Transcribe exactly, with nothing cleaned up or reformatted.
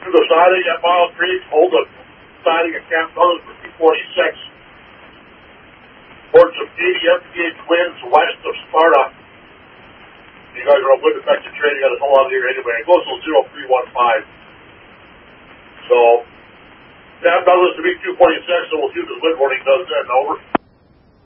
to the siding at Mile Creek, hold the siding at Camp Brothers for two forty-six. Towards some eighty F P H winds west of Sparta. You guys are on wind affected trading, got a whole lot here anyway. It goes till zero three one five. So, Camp Brothers to be two forty-six, so we'll see what this wind warning does then. Over.